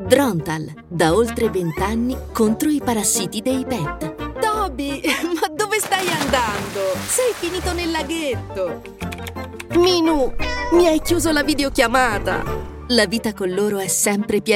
Drontal, da oltre 20 anni contro i parassiti dei pet. Toby, ma dove stai andando? Sei finito nel laghetto. Minù, mi hai chiuso la videochiamata. La vita con loro è sempre piena